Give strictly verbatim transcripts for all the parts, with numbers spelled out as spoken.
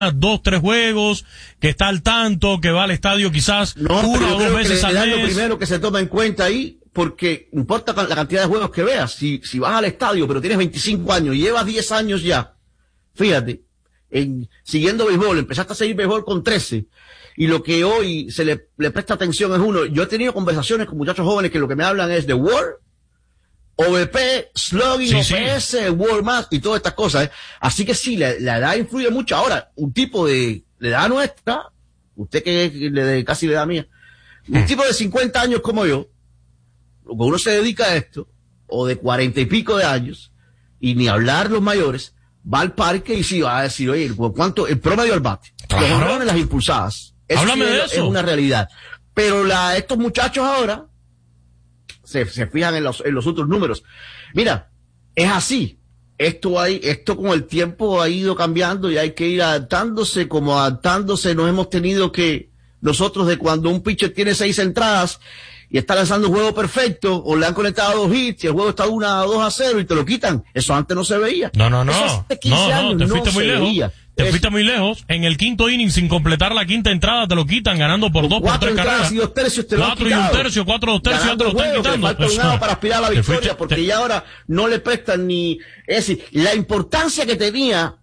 dos, tres juegos, que está al tanto, que va al estadio quizás no, una o dos veces al mes. Lo primero que se toma en cuenta ahí, porque importa la cantidad de juegos que veas. Si, si vas al estadio, pero tienes veinticinco años y llevas diez años ya, fíjate, en, siguiendo béisbol, empezaste a seguir béisbol con trece, y lo que hoy se le, le presta atención es uno. Yo he tenido conversaciones con muchachos jóvenes que lo que me hablan es de WAR, O V P, slugging, sí, O P S, sí. WAR más y todas estas cosas, ¿eh? Así que sí, la, la edad influye mucho. Ahora, un tipo de, de edad nuestra, usted que es de casi la edad mía, un tipo de cincuenta años como yo, uno se dedica a esto, o de cuarenta y pico de años, y ni hablar los mayores, va al parque y sí va a decir, oye, ¿cuánto? El promedio al bate, claro. Los honrones, las impulsadas. Eso Háblame sí de es, eso. es una realidad. Pero la, estos muchachos ahora se, se fijan en los, en los otros números. Mira, es así. Esto hay, esto con el tiempo ha ido cambiando y hay que ir adaptándose, como adaptándose nos hemos tenido que, nosotros de cuando un pitcher tiene seis entradas y está lanzando un juego perfecto, o le han conectado dos hits y el juego está una a dos a cero y te lo quitan. Eso antes no se veía. No, no, no. Eso hace quince no, no, años te fuiste no muy se lejos. veía. Te Eso. fuiste muy lejos. En el quinto inning, sin completar la quinta entrada, te lo quitan, ganando por dos, por tres carreras. Y dos tercios te lo Cuatro han y un quitado. tercio, cuatro, dos tercios, ya te lo están juego, quitando. falta un Eso. lado para aspirar a la Te victoria, fuiste- porque te- ya ahora no le prestan ni, es decir, la importancia que tenía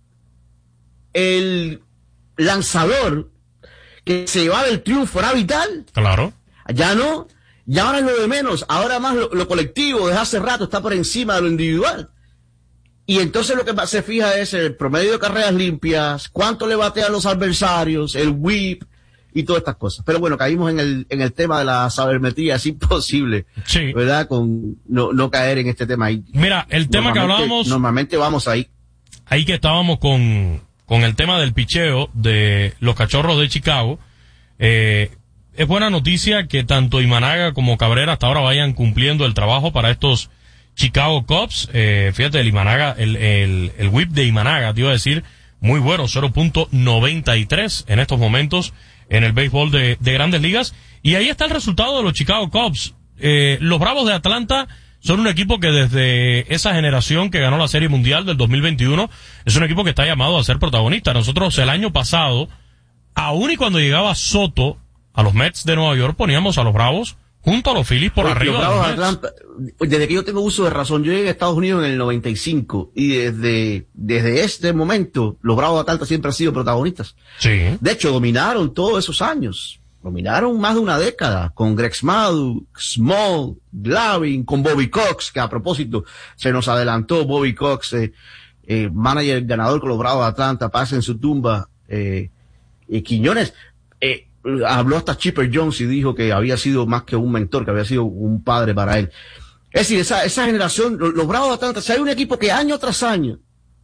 el lanzador que se llevaba el triunfo era vital. Claro. Ya no, ya ahora es lo de menos, ahora más lo, lo colectivo desde hace rato está por encima de lo individual. Y entonces lo que se fija es el promedio de carreras limpias, cuánto le batean los adversarios, el whip y todas estas cosas. Pero bueno, caímos en el, en el tema de la sabermetría, es imposible, Sí. ¿verdad? Con no, no caer en este tema ahí. Mira, el tema que Normalmente- hablábamos, Normalmente vamos ahí. ahí que estábamos con, con el tema del picheo de los Cachorros de Chicago, eh, es buena noticia que tanto Imanaga como Cabrera hasta ahora vayan cumpliendo el trabajo para estos Chicago Cubs. Eh, fíjate, el Imanaga, el, el, el whip de Imanaga, te iba a decir, muy bueno, cero punto noventa y tres en estos momentos en el béisbol de, de Grandes Ligas. Y ahí está el resultado de los Chicago Cubs. Eh, los Bravos de Atlanta son un equipo que desde esa generación que ganó la Serie Mundial del dos mil veintiuno, es un equipo que está llamado a ser protagonista. Nosotros el año pasado, aún y cuando llegaba Soto a los Mets de Nueva York, poníamos a los Bravos junto a los Phillies por Los arriba de Bravos los de Mets. Atlanta, desde que yo tengo uso de razón, yo llegué a Estados Unidos en el noventa y cinco y desde, desde este momento los Bravos de Atlanta siempre han sido protagonistas. Sí. De hecho, dominaron todos esos años. Dominaron más de una década con Greg Smallwood, Small, Glavine, con Bobby Cox, que a propósito se nos adelantó Bobby Cox, eh, eh, manager ganador con los Bravos de Atlanta, pasa en su tumba, eh, y Quiñones, eh, habló hasta Chipper Jones y dijo que había sido más que un mentor, que había sido un padre para él. Es decir, esa, esa generación, los, los Bravos de Atlanta, si hay un equipo que año tras año,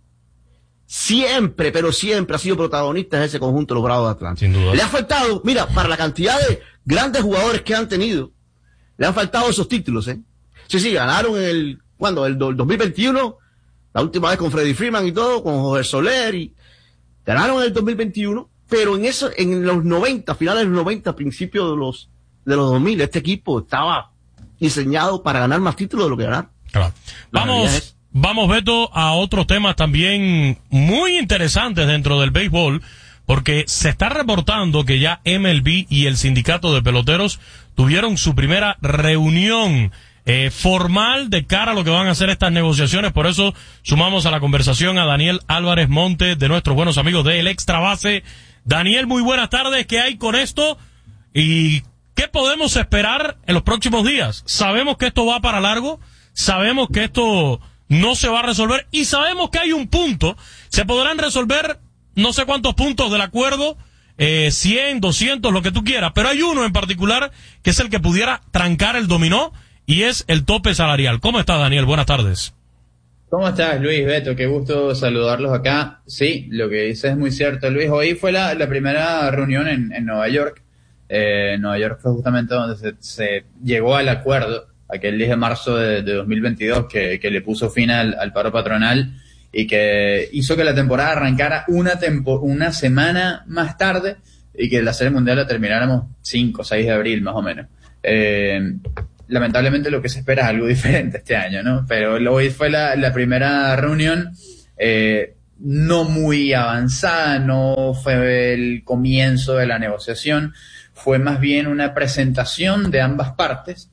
siempre, pero siempre ha sido protagonista de ese conjunto de los Bravos de Atlanta. Sin duda. Le ha faltado, mira, para la cantidad de grandes jugadores que han tenido, le han faltado esos títulos, ¿eh? Sí, sí, ganaron en el, ¿cuándo? El, do- el dos mil veintiuno, la última vez con Freddie Freeman y todo, con José Soler, y ganaron en el dos mil veintiuno, pero en eso, en los noventa, finales de los noventa, principios de los, de los dos mil, este equipo estaba diseñado para ganar más títulos de lo que ganar. Claro. La realidad Vamos, es- vamos, Beto, a otros temas también muy interesantes dentro del béisbol, porque se está reportando que ya M L B y el sindicato de peloteros tuvieron su primera reunión eh, formal de cara a lo que van a hacer estas negociaciones. Por eso sumamos a la conversación a Daniel Álvarez Montes, de nuestros buenos amigos de El Extra Base. Daniel, muy buenas tardes. ¿Qué hay con esto? ¿Y qué podemos esperar en los próximos días? Sabemos que esto va para largo, sabemos que esto no se va a resolver y sabemos que hay un punto. Se podrán resolver no sé cuántos puntos del acuerdo, eh, cien, doscientos, lo que tú quieras, pero hay uno en particular que es el que pudiera trancar el dominó y es el tope salarial. ¿Cómo estás, Daniel? Buenas tardes. ¿Cómo estás, Luis? Beto, qué gusto saludarlos acá. Sí, lo que dices es muy cierto, Luis. Hoy fue la, la primera reunión en, en Nueva York. Eh, Nueva York fue justamente donde se, se llegó al acuerdo, aquel diez de marzo de, de dos mil veintidós, que, que le puso fin al, al paro patronal y que hizo que la temporada arrancara una, tempo, una semana más tarde y que la Serie Mundial la termináramos cinco o seis de abril, más o menos. Eh, lamentablemente lo que se espera es algo diferente este año, ¿no? Pero hoy fue la, la primera reunión. Eh, no muy avanzada, no fue el comienzo de la negociación, fue más bien una presentación de ambas partes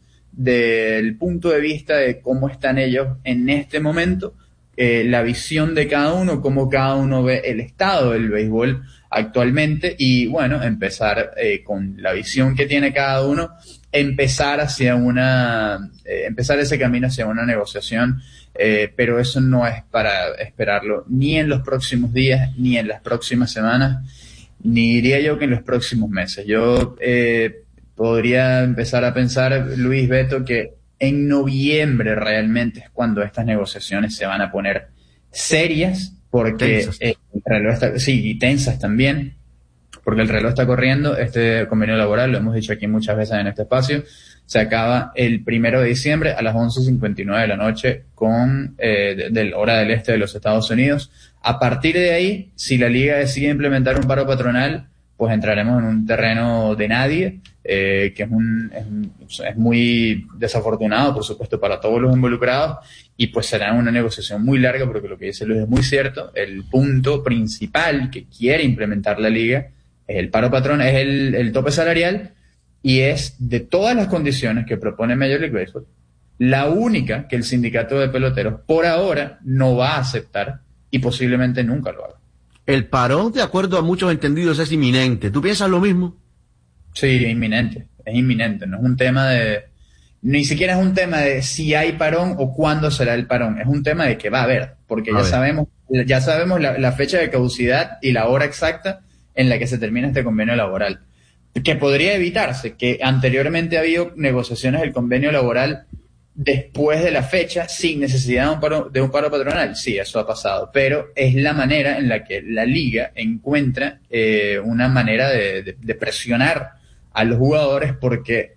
del punto de vista de cómo están ellos en este momento, eh, la visión de cada uno, cómo cada uno ve el estado del béisbol actualmente y bueno, empezar eh, con la visión que tiene cada uno, empezar hacia una, eh, empezar ese camino hacia una negociación, eh, pero eso no es para esperarlo ni en los próximos días, ni en las próximas semanas, ni diría yo que en los próximos meses. Yo eh, podría empezar a pensar, Luis, Beto, que en noviembre realmente es cuando estas negociaciones se van a poner serias, porque eh, el reloj está, sí, y tensas también, porque el reloj está corriendo. Este convenio laboral, lo hemos dicho aquí muchas veces en este espacio, se acaba el primero de diciembre a las once cincuenta y nueve de la noche con eh, de, de la hora del este de los Estados Unidos. A partir de ahí, si la liga decide implementar un paro patronal, pues entraremos en un terreno de nadie, eh, que es, un, es, es muy desafortunado, por supuesto, para todos los involucrados, y pues será una negociación muy larga, porque lo que dice Luis es muy cierto. El punto principal que quiere implementar la liga es el paro patronal, es el, el tope salarial, y es de todas las condiciones que propone Major League Baseball, la única que el sindicato de peloteros por ahora no va a aceptar y posiblemente nunca lo haga. El parón, de acuerdo a muchos entendidos, es inminente. ¿Tú piensas lo mismo? Sí, es inminente, es inminente. No es un tema de, ni siquiera es un tema de si hay parón o cuándo será el parón. Es un tema de que va a haber, porque a ya ver. sabemos, ya sabemos la, la fecha de caducidad y la hora exacta en la que se termina este convenio laboral. Que podría evitarse, que anteriormente ha habido negociaciones del convenio laboral después de la fecha sin necesidad de un paro, de un paro patronal. Sí, eso ha pasado, pero es la manera en la que la liga encuentra eh, una manera de, de, de presionar a los jugadores, porque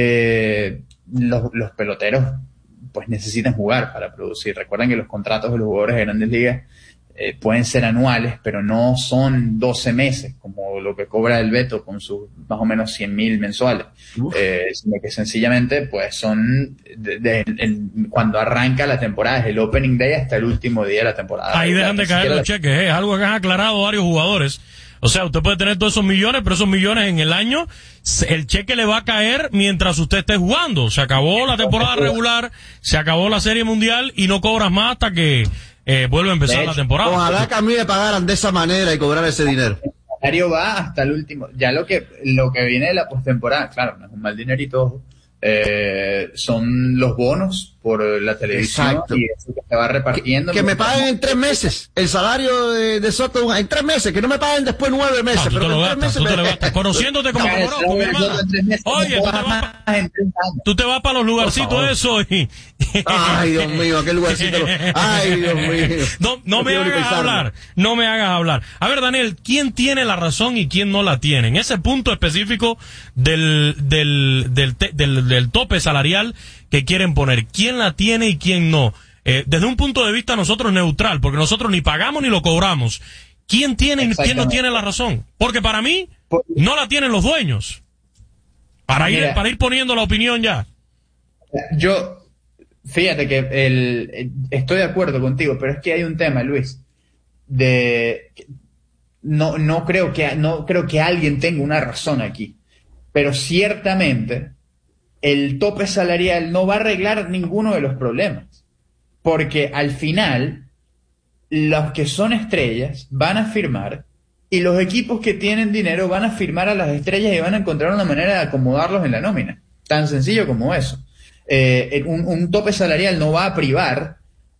eh, los, los peloteros pues necesitan jugar para producir. Recuerden que los contratos de los jugadores de Grandes Ligas eh, pueden ser anuales, pero no son doce meses, como lo que cobra el Beto con sus más o menos cien mil mensuales, eh, sino que sencillamente pues son de, de, de, cuando arranca la temporada, es el opening day hasta el último día de la temporada. Ahí dejan de caer los cheques, es algo que han aclarado varios jugadores. O sea, usted puede tener todos esos millones, pero esos millones en el año, el cheque le va a caer mientras usted esté jugando. Se acabó la temporada regular, se acabó la Serie Mundial y no cobras más hasta que eh, vuelva a empezar hecho, la temporada. Ojalá que a mí me pagaran de esa manera y cobrar ese dinero. El salario va hasta el último. Ya lo que lo que viene de la postemporada, claro, no es un mal dinerito, eh, son los bonos por la televisión. Exacto. Y eso que se va repartiendo. Que, que me paguen en tres meses el salario de, de Soto en tres meses, que no me paguen después nueve meses. No, pero en tres meses tú te lo gastas, conociéndote como Morocco, mi hermano. Oye, tú te, vas pa, tú te vas para los lugarcitos eso y... Ay, Dios mío, aquel lugarcito. Ay, Dios mío. No, no me hagas hablar, no me hagas hablar. A ver, Daniel, ¿quién tiene la razón y quién no la tiene? En ese punto específico del, del, del, del, del tope salarial que quieren poner, ¿quién la tiene y quién no? Eh, desde un punto de vista nosotros neutral, porque nosotros ni pagamos ni lo cobramos. ¿Quién tiene y quién no tiene la razón? Porque para mí no la tienen los dueños. Para ir, Mira, para ir poniendo la opinión ya. Yo, fíjate que el, el, estoy de acuerdo contigo, pero es que hay un tema, Luis, de no, no creo que, no creo que alguien tenga una razón aquí, pero ciertamente el tope salarial no va a arreglar ninguno de los problemas, porque al final los que son estrellas van a firmar y los equipos que tienen dinero van a firmar a las estrellas y van a encontrar una manera de acomodarlos en la nómina, tan sencillo como eso. Eh, un, un tope salarial no va a privar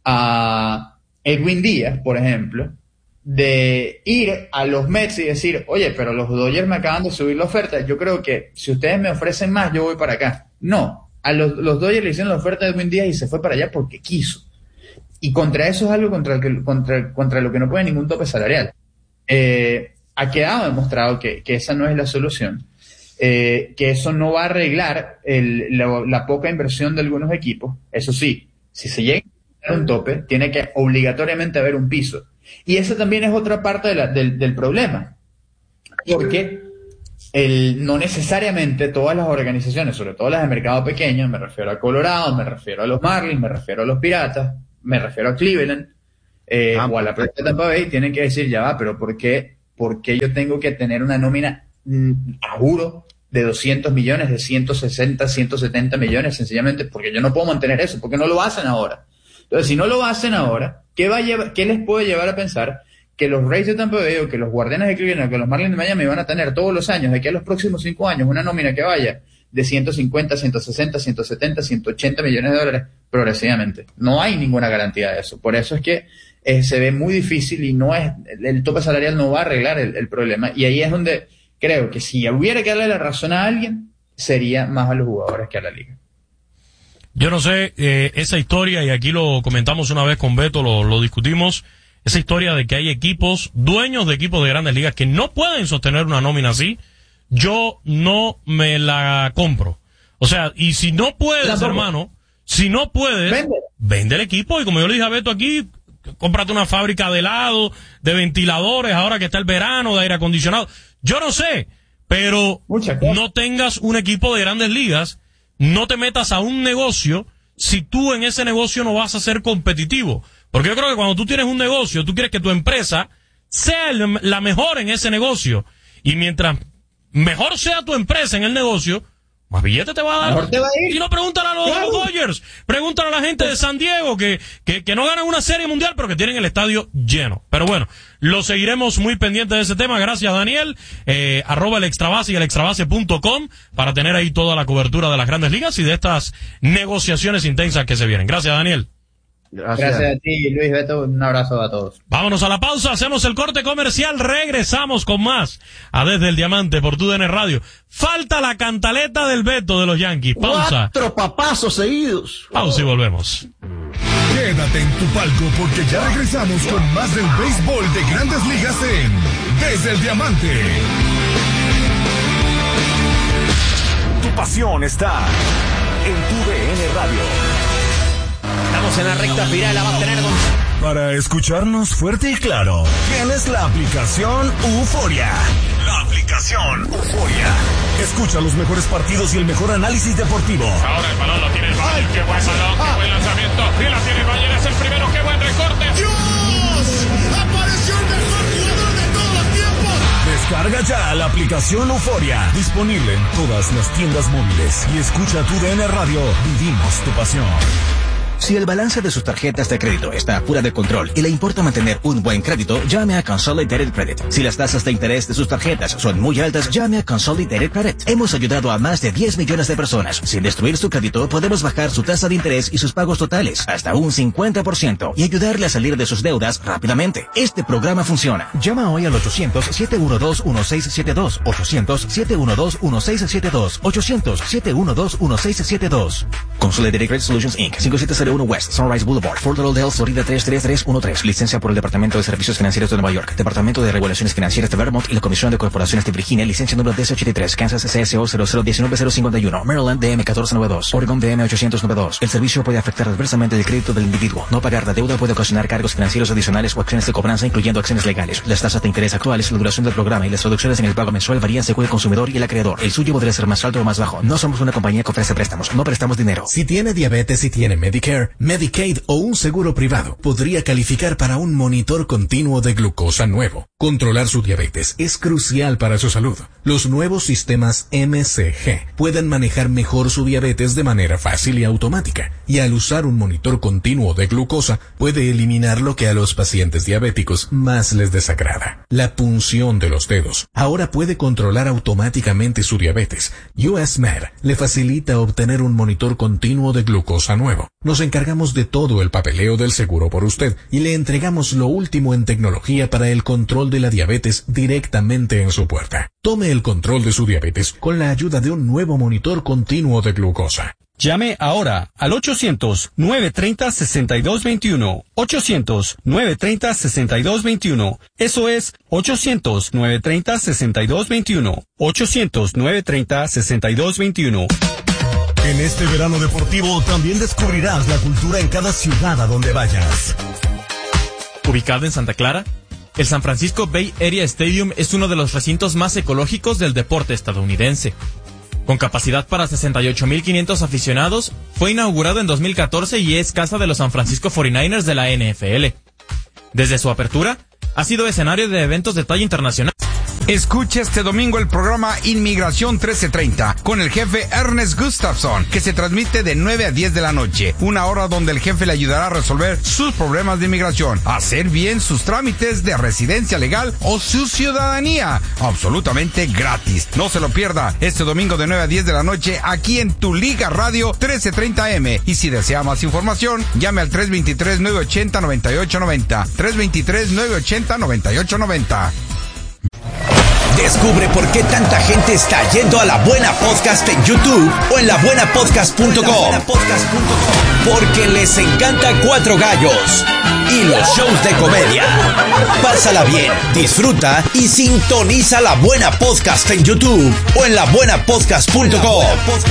a Edwin Díaz, por ejemplo, de ir a los Mets y decir, oye, pero los Dodgers me acaban de subir la oferta, yo creo que si ustedes me ofrecen más, yo voy para acá. No, a los, los Dodgers le hicieron la oferta de Edwin Díaz y se fue para allá porque quiso. Y contra eso es algo contra, el que, contra, contra lo que no puede ningún tope salarial. Eh, ha quedado demostrado que, que esa no es la solución, eh, que eso no va a arreglar el, la, la poca inversión de algunos equipos. Eso sí, si se llega a un tope, tiene que obligatoriamente haber un piso. Y esa también es otra parte de la, del, del problema, porque el, no necesariamente todas las organizaciones, sobre todo las de mercado pequeño, me refiero a Colorado, me refiero a los Marlins, me refiero a los Piratas, me refiero a Cleveland, eh, ah, o a la propia Tampa Bay, tienen que decir, ya va, pero ¿por qué, por qué yo tengo que tener una nómina, mm, a juro, de doscientos millones, de ciento sesenta, ciento setenta millones? Sencillamente porque yo no puedo mantener eso, porque no lo hacen ahora. Entonces, si no lo hacen ahora, ¿qué va a llevar, qué les puede llevar a pensar que los Rays de Tampa Bay o que los Guardianes de Cleveland o que los Marlins de Miami van a tener todos los años, de aquí a los próximos cinco años, una nómina que vaya de ciento cincuenta, ciento sesenta, ciento setenta, ciento ochenta millones de dólares progresivamente? No hay ninguna garantía de eso. Por eso es que eh, se ve muy difícil y no es, el tope salarial no va a arreglar el, el problema. Y ahí es donde creo que si hubiera que darle la razón a alguien, sería más a los jugadores que a la liga. Yo no sé, eh, esa historia, y aquí lo comentamos una vez con Beto, lo, lo discutimos, esa historia de que hay equipos, dueños de equipos de grandes ligas, que no pueden sostener una nómina así, yo no me la compro. O sea, y si no puedes, hermano, si no puedes, vende. vende el equipo, y como yo le dije a Beto aquí, cómprate una fábrica de helado, de ventiladores, ahora que está el verano, de aire acondicionado. Yo no sé, pero no tengas un equipo de grandes ligas, no te metas a un negocio si tú en ese negocio no vas a ser competitivo. Porque yo creo que cuando tú tienes un negocio, tú quieres que tu empresa sea el, la mejor en ese negocio. Y mientras mejor sea tu empresa en el negocio, más billete te va a dar. Mejor te va a ir. Y no, pregúntale a los claro. Dodgers, pregúntale a la gente de San Diego que, que, que no ganan una serie mundial, pero que tienen el estadio lleno. Pero bueno, lo seguiremos muy pendiente de ese tema. Gracias, Daniel. Eh, arroba el extrabase y el extrabase punto com para tener ahí toda la cobertura de las grandes ligas y de estas negociaciones intensas que se vienen. Gracias, Daniel. Gracias. Gracias a ti, Luis Beto. Un abrazo a todos. Vámonos a la pausa, hacemos el corte comercial, regresamos con más a Desde el Diamante por T U D N Radio. Falta la cantaleta del Beto de los Yankees. Pausa. Cuatro papazos seguidos. Pausa y volvemos. Quédate en tu palco porque ya regresamos con más del béisbol de Grandes Ligas en Desde el Diamante. Tu pasión está en T U D N Radio. Estamos en la recta final, la va a tener con... Para escucharnos fuerte y claro, tienes la aplicación Euforia. La aplicación Euforia. Escucha los mejores partidos y el mejor análisis deportivo. Ahora el balón lo tiene el Bayern. Qué buen balón, qué buen lanzamiento. Y la tiene el Bayern, es el primero. Qué buen recorte. ¡Dios! ¡Apareció el mejor jugador de todos los tiempos! Descarga ya la aplicación Euforia. Disponible en todas las tiendas móviles. Y escucha T U D N Radio. Vivimos tu pasión. Si el balance de sus tarjetas de crédito está fuera de control y le importa mantener un buen crédito, llame a Consolidated Credit. Si las tasas de interés de sus tarjetas son muy altas, llame a Consolidated Credit. Hemos ayudado a más de diez millones de personas. Sin destruir su crédito, podemos bajar su tasa de interés y sus pagos totales hasta un cincuenta por ciento y ayudarle a salir de sus deudas rápidamente. Este programa funciona. Llama hoy al ochocientos, siete uno dos, uno seis siete dos, ochocientos, siete uno dos, uno seis siete dos, ochocientos, siete uno dos, uno seis siete dos. Consolidated Credit Solutions Incorporated. cinco siete cero uno West Sunrise Boulevard, Fort Lauderdale, Florida tres tres tres uno tres. Licencia por el Departamento de Servicios Financieros de Nueva York, Departamento de Regulaciones Financieras de Vermont y la Comisión de Corporaciones de Virginia. Licencia número D S ochenta y tres. Kansas C S O cero cero uno nueve cero cinco uno. Maryland D M catorce noventa y dos. Oregon D M ochocientos noventa y dos. El servicio puede afectar adversamente el crédito del individuo. No pagar la deuda puede ocasionar cargos financieros adicionales o acciones de cobranza, incluyendo acciones legales. Las tasas de interés actuales, la duración del programa y las reducciones en el pago mensual varían según el consumidor y el acreedor. El suyo podría ser más alto o más bajo. No somos una compañía que ofrece préstamos. No prestamos dinero. Si tiene diabetes y tiene Medicare, Medicaid o un seguro privado, podría calificar para un monitor continuo de glucosa nuevo. Controlar su diabetes es crucial para su salud. Los nuevos sistemas M C G pueden manejar mejor su diabetes de manera fácil y automática, y al usar un monitor continuo de glucosa puede eliminar lo que a los pacientes diabéticos más les desagrada: la punción de los dedos. Ahora puede controlar automáticamente su diabetes. U S Med le facilita obtener un monitor continuo de glucosa nuevo. Nos encargamos de todo el papeleo del seguro por usted y le entregamos lo último en tecnología para el control de la diabetes directamente en su puerta. Tome el control de su diabetes con la ayuda de un nuevo monitor continuo de glucosa. Llame ahora al ochocientos, nueve treinta, sesenta y dos veintiuno. ochocientos, nueve treinta, sesenta y dos veintiuno. Eso es ochocientos, nueve treinta, sesenta y dos veintiuno. ochocientos, nueve treinta, sesenta y dos veintiuno. En este verano deportivo también descubrirás la cultura en cada ciudad a donde vayas. Ubicado en Santa Clara, el San Francisco Bay Area Stadium es uno de los recintos más ecológicos del deporte estadounidense. Con capacidad para sesenta y ocho mil quinientos aficionados, fue inaugurado en dos mil catorce y es casa de los San Francisco cuarenta y nueve ers de la N F L. Desde su apertura, ha sido escenario de eventos de talla internacional. Escucha este domingo el programa Inmigración trece treinta con el jefe Ernest Gustafson, que se transmite de nueve a diez de la noche, una hora donde el jefe le ayudará a resolver sus problemas de inmigración, hacer bien sus trámites de residencia legal o su ciudadanía, absolutamente gratis. No se lo pierda este domingo de nueve a diez de la noche aquí en Tu Liga Radio trece treinta eme. Y si desea más información, llame al tres dos tres, nueve ocho cero, nueve ocho nueve cero, tres dos tres, nueve ocho cero, nueve ocho nueve cero. Descubre por qué tanta gente está yendo a La Buena Podcast en YouTube o en la buena podcast punto com. Porque les encanta Cuatro Gallos y los shows de comedia. Pásala bien, disfruta y sintoniza La Buena Podcast en YouTube o en la buena podcast punto com.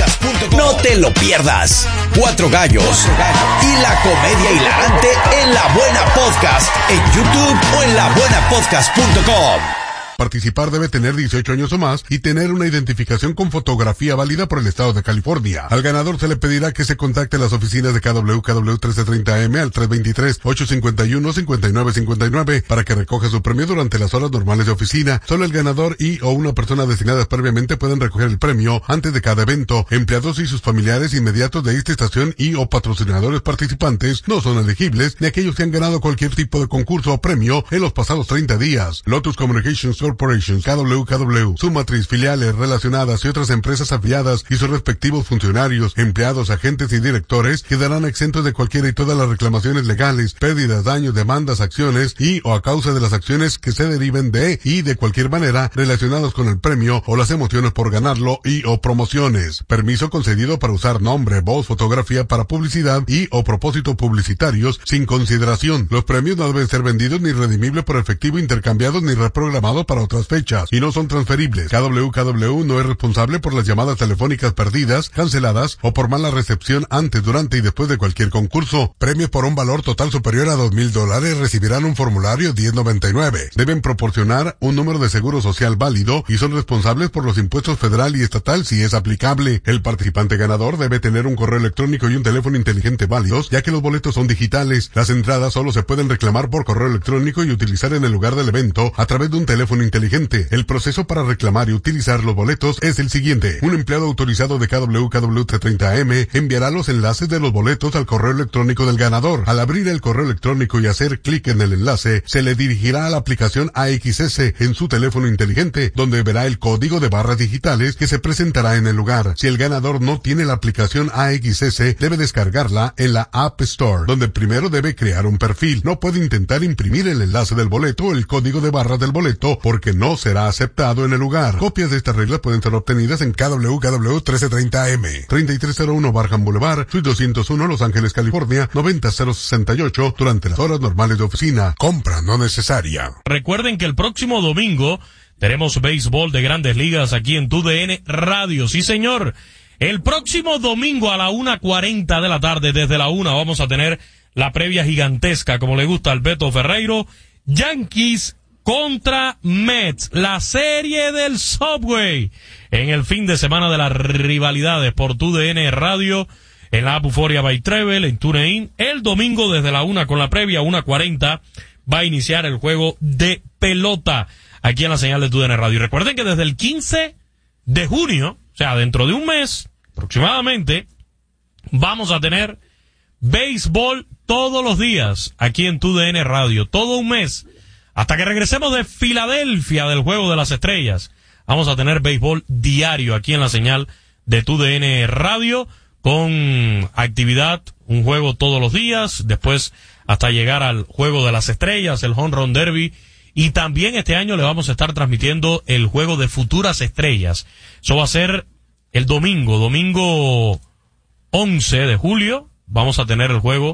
No te lo pierdas. Cuatro Gallos y la comedia hilarante en La Buena Podcast en YouTube o en la buena podcast punto com. Participar debe tener dieciocho años o más y tener una identificación con fotografía válida por el estado de California. Al ganador se le pedirá que se contacte a las oficinas de K W K W trece treinta eme al tres dos tres, ocho cinco uno, cinco nueve cinco nueve para que recoja su premio durante las horas normales de oficina. Solo el ganador y o una persona designadas previamente pueden recoger el premio antes de cada evento. Empleados y sus familiares inmediatos de esta estación y o patrocinadores participantes no son elegibles, ni aquellos que han ganado cualquier tipo de concurso o premio en los pasados treinta días. Lotus Communications Corporation, K W K W, su matriz, filiales relacionadas y otras empresas afiliadas y sus respectivos funcionarios, empleados, agentes y directores quedarán exentos de cualquiera y todas las reclamaciones legales, pérdidas, daños, demandas, acciones y o a causa de las acciones que se deriven de y de cualquier manera relacionados con el premio o las emociones por ganarlo y o promociones. Permiso concedido para usar nombre, voz, fotografía para publicidad y o propósitos publicitarios sin consideración. Los premios no deben ser vendidos ni redimibles por efectivo, intercambiados ni reprogramados para otras fechas y no son transferibles. K W K W no es responsable por las llamadas telefónicas perdidas, canceladas o por mala recepción antes, durante y después de cualquier concurso. Premios por un valor total superior a dos mil dólares recibirán un formulario diez noventa y nueve. Deben proporcionar un número de seguro social válido y son responsables por los impuestos federal y estatal si es aplicable. El participante ganador debe tener un correo electrónico y un teléfono inteligente válidos, ya que los boletos son digitales. Las entradas solo se pueden reclamar por correo electrónico y utilizar en el lugar del evento a través de un teléfono inteligente. El proceso para reclamar y utilizar los boletos es el siguiente. Un empleado autorizado de K W K W trece treinta eme enviará los enlaces de los boletos al correo electrónico del ganador. Al abrir el correo electrónico y hacer clic en el enlace, se le dirigirá a la aplicación A X S en su teléfono inteligente, donde verá el código de barras digitales que se presentará en el lugar. Si el ganador no tiene la aplicación A X S, debe descargarla en la App Store, donde primero debe crear un perfil. No puede intentar imprimir el enlace del boleto o el código de barras del boleto porque no será aceptado en el lugar. Copias de estas reglas pueden ser obtenidas en K W K W trece treinta eme, treinta y tres cero uno Barham Boulevard, Suite doscientos uno, Los Ángeles, California, noventa cero sesenta y ocho, durante las horas normales de oficina. Compra no necesaria. Recuerden que el próximo domingo tenemos béisbol de Grandes Ligas aquí en Tu D N Radio. Sí, señor. El próximo domingo a la una cuarenta de la tarde, desde la una, vamos a tener la previa gigantesca, como le gusta al Beto Ferreiro, Yankees contra Mets, la serie del Subway, en el fin de semana de las rivalidades por Tu D N Radio, en la app Euphoria by Treble, en TuneIn. El domingo desde la una con la previa, una cuarenta, va a iniciar el juego de pelota aquí en la señal de Tu D N Radio. Y recuerden que desde el quince de junio, o sea, dentro de un mes aproximadamente, vamos a tener béisbol todos los días aquí en Tu D N Radio, todo un mes. Hasta que regresemos de Filadelfia del Juego de las Estrellas, vamos a tener béisbol diario aquí en la señal de Tu D N Radio, con actividad, un juego todos los días, después hasta llegar al Juego de las Estrellas, el Home Run Derby, y también este año le vamos a estar transmitiendo el Juego de Futuras Estrellas. Eso va a ser el domingo, domingo once de julio, vamos a tener el Juego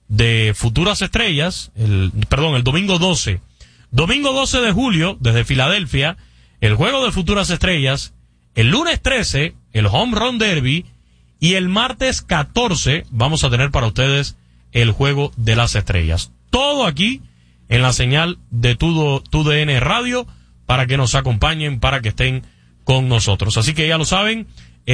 de Futuras Estrellas, el, perdón, el domingo doce. Domingo doce de julio, desde Filadelfia, el Juego de Futuras Estrellas. El lunes trece, el Home Run Derby. Y el martes catorce, vamos a tener para ustedes el Juego de las Estrellas. Todo aquí en la señal de Tu, Tu D N Radio, para que nos acompañen, para que estén con nosotros. Así que ya lo saben,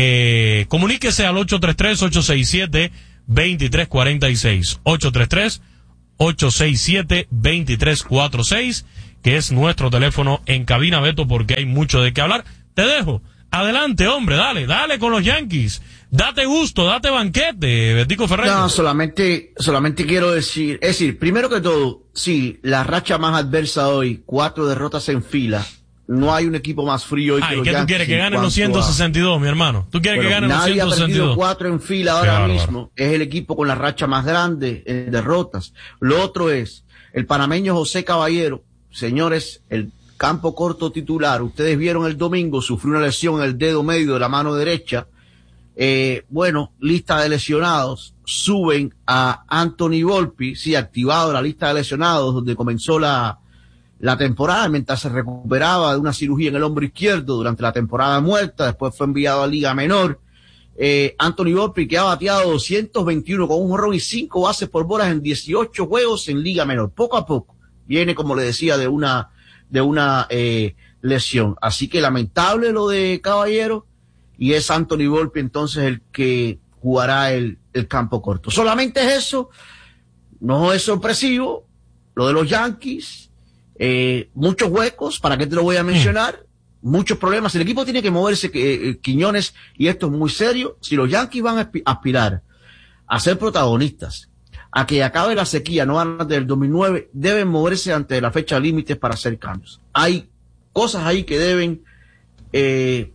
eh, comuníquese al ocho tres tres, ocho seis siete, dos tres cuatro seis. ocho tres tres, ocho seis siete, dos tres cuatro seis, que es nuestro teléfono en cabina, Beto, porque hay mucho de qué hablar. Te dejo. Adelante, hombre, dale, dale con los Yankees. Date gusto, date banquete, Betico Ferreiro. No, solamente, solamente quiero decir, es decir, primero que todo, sí, la racha más adversa hoy, cuatro derrotas en fila. No hay un equipo más frío hoy Ay, que los ¿qué Yankees. tú quieres que ganen los ciento sesenta y dos, a... mi hermano? ¿Tú quieres bueno, que ganen los ciento sesenta y dos? Nadie ha perdido cuatro en fila ahora Qué mismo. bárbaro. Es el equipo con la racha más grande en derrotas. Lo otro es, el panameño José Caballero, señores, el campo corto titular, ustedes vieron el domingo, sufrió una lesión en el dedo medio de la mano derecha. Eh, bueno, lista de lesionados, suben a Anthony Volpi, sí, activado la lista de lesionados, donde comenzó la, la temporada, mientras se recuperaba de una cirugía en el hombro izquierdo durante la temporada muerta, después fue enviado a Liga Menor. Eh, Anthony Volpi, que ha bateado doscientos veintiuno con un jonrón y cinco bases por bolas en dieciocho juegos en Liga Menor, poco a poco, viene, como le decía, de una, de una, eh, lesión. Así que lamentable lo de Caballero, y es Anthony Volpi entonces el que jugará el, el campo corto. Solamente es eso, no es sorpresivo, lo de los Yankees, eh, muchos huecos, ¿para qué te lo voy a mencionar? Mm. Muchos problemas, el equipo tiene que moverse, eh, Quiñones, y esto es muy serio, si los Yankees van a aspirar a ser protagonistas, a que acabe la sequía, no antes del dos mil nueve, deben moverse ante la fecha límite para hacer cambios. Hay cosas ahí que deben, eh,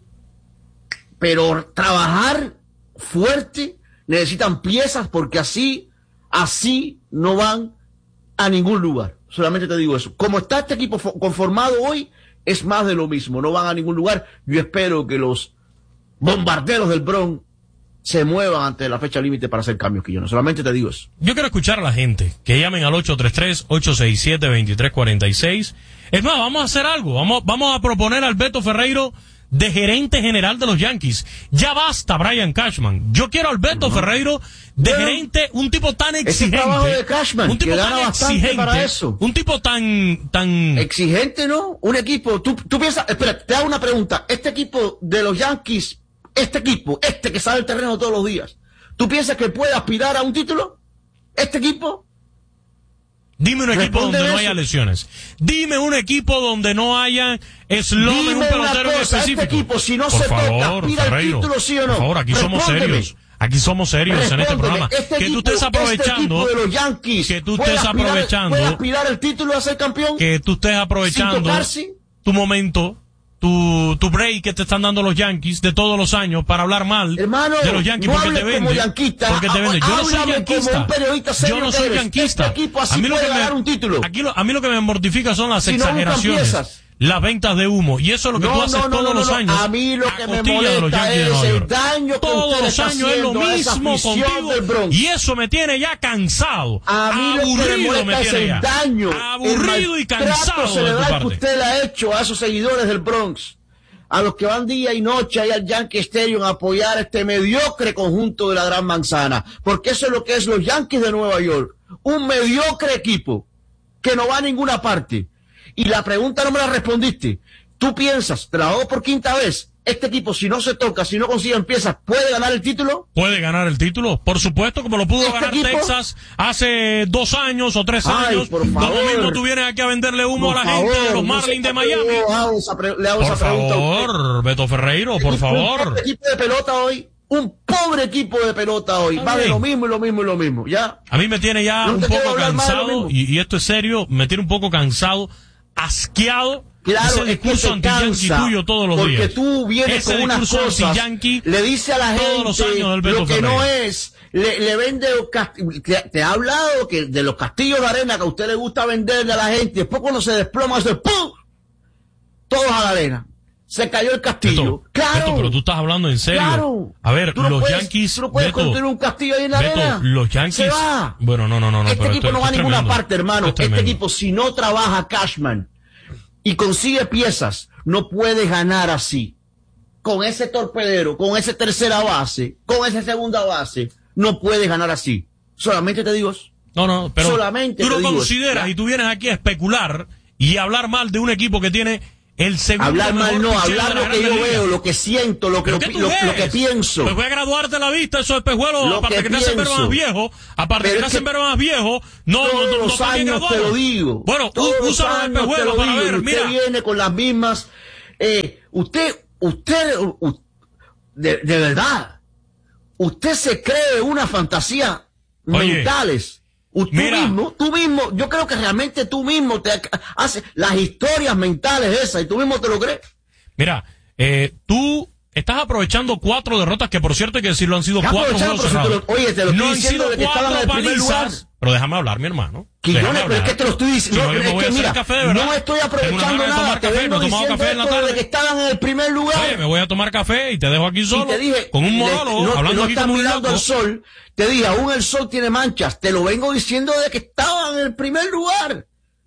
pero trabajar fuerte, necesitan piezas porque así, así no van a ningún lugar. Solamente te digo eso. Como está este equipo conformado hoy, es más de lo mismo. No van a ningún lugar. Yo espero que los bombarderos del Bronx se muevan ante la fecha límite para hacer cambios, que yo no. Solamente te digo eso. Yo quiero escuchar a la gente que llamen al ocho tres tres, ocho seis siete, dos tres cuatro seis. Es más, vamos a hacer algo. Vamos, vamos a proponer a Alberto Ferreiro de gerente general de los Yankees. Ya basta, Brian Cashman. Yo quiero a Alberto uh-huh. Ferreiro de bueno, gerente, un tipo tan exigente. Ese trabajo de Cashman, un tipo que tan gana bastante exigente, para eso. Un tipo tan, tan... Exigente, ¿no? Un equipo, tú, tú piensas, espera, te hago una pregunta. Este equipo de los Yankees, este equipo, este que sale al terreno todos los días, ¿tú piensas que puede aspirar a un título? ¿Este equipo? Dime un equipo donde no haya lesiones. Dime un equipo donde no haya eslogan en un pelotero en específico. Este equipo, si no por se favor, toca, mira el título, sí o no. Por favor, aquí somos serios. Aquí somos serios Respóndeme. en este programa. Este que equipo, tú estés aprovechando. Este de los Yankees que tú estés aspirar, aprovechando. ¿Puede aspirar el título a ser campeón? Que tú estés aprovechando tu momento. Tu, tu break que te están dando los Yankees de todos los años para hablar mal Hermano, de los Yankees no porque te venden. Porque te venden. Yo no soy yanquista. Yo no soy yanquista. Este equipo así a mí lo puede que me, ganar un título. Aquí lo, a mí lo que me mortifica son las si exageraciones. No las ventas de humo. Y eso es lo que no, tú haces no, no, todos no, los no, años. A mí lo que me molesta es el daño que todos los años es lo mismo contigo. Y eso me tiene ya cansado. A mí aburrido lo que me, me tiene es el ya. daño. Aburrido y cansado. Celebrar que usted le ha hecho a esos seguidores del Bronx, a los que van día y noche ahí al Yankee Stadium a apoyar este mediocre conjunto de la Gran Manzana, porque eso es lo que es los Yankees de Nueva York, un mediocre equipo que no va a ninguna parte. Y la pregunta no me la respondiste. ¿Tú piensas, te la hago por quinta vez, este equipo si no se toca, si no consigue piezas, puede ganar el título? Puede ganar el título, por supuesto, como lo pudo ¿Este ganar equipo? Texas hace dos años o tres Ay, años. por favor. Lo mismo tú vienes aquí a venderle humo por a la favor, gente de los no Marlins sé de Miami. Le hago esa, pre le hago por esa pregunta favor, Beto Ferreiro, por favor. Un pobre equipo de pelota hoy, un pobre equipo de pelota hoy, va de lo mismo y lo mismo y lo mismo, ¿ya? A mí me tiene ya no un poco cansado, y, y esto es serio, me tiene un poco cansado, asqueado. Claro, ese discurso es que anti-yankee tuyo todos los porque días. Porque tú vienes ese con unas cosas, le dice a la gente los años lo que Ferreira. no es, le, le vende, te, te ha hablado que de los castillos de arena que a usted le gusta venderle a la gente, después cuando se desploma, hace ¡pum! Todos a la arena. Se cayó el castillo. Beto, claro. Beto, pero tú estás hablando en serio. Claro. A ver, no los puedes, Yankees. Tú no puedes Beto, construir un castillo ahí en la Beto, arena. los Yankees. Se va. Bueno, no, no, no. no este pero equipo esto, no va a esto ninguna tremendo. parte, hermano. Este tremendo. equipo, si no trabaja Cashman y consigue piezas, no puede ganar así. Con ese torpedero, con ese tercera base, con esa segunda base, no puede ganar así. Solamente te digo eso. No, no, pero Solamente tú te lo digo consideras eso. y tú vienes aquí a especular y a hablar mal de un equipo que tiene el segundo hablar mejor mal no, picheo hablar de la lo que Grandes yo Ligas. veo, lo que siento, lo que, lo, ¿Pero qué tú lo, ves? lo que pienso. Pues voy a graduarte la vista, esos espejuelos, Lo aparte que que te hacen ver pienso. más viejo, aparte Pero que te es hacen que ver más viejo, no, todos no, no, los no para qué años te graduarlo. lo digo. Bueno, todos los usa los años te espejuelos lo para digo, ver, y usted mira. viene con las mismas, eh, usted, usted, u- de, de verdad, usted se cree una fantasía Oye, mentales. U- Tú mira. mismo, tú mismo, yo creo que realmente tú mismo te haces las historias mentales esas y tú mismo te lo crees. Mira, eh, tú estás aprovechando cuatro derrotas que, por cierto, hay que decirlo, han sido Estás cuatro aprovechando, juegos pero si cerrados. te lo- oye, te lo no estoy han diciendo sido de que estaban cuatro en el primer lugar. palizas. Pero déjame hablar, mi hermano. Quillones, Déjame pero es hablar. que te lo estoy diciendo. Si No, yo me es voy a que hacer mira, café, de verdad. no estoy Tengo unas aprovechando ganas de nada. tomar Te café, vengo no he tomado diciendo café en la esto tarde. de que estaban en el primer lugar. Oye, me voy a tomar café y te dejo aquí solo. Y te dije, con un le- monólogo, no, hablando no aquí estás como un mirando loco. el sol. Te dije, aún el sol tiene manchas. Te lo vengo diciendo de que estaban en el primer lugar.